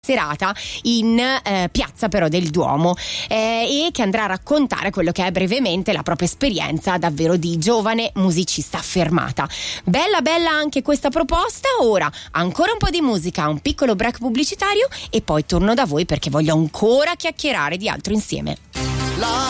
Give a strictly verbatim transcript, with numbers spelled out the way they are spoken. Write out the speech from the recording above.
serata in eh, piazza però del Duomo eh, e che andrà a raccontare quello che è brevemente la propria esperienza davvero di giovane musicista affermata. Bella bella anche questa proposta. Ora ancora un po' di musica, un piccolo break pubblicitario e poi torno da voi perché voglio ancora chiacchierare di altro insieme. La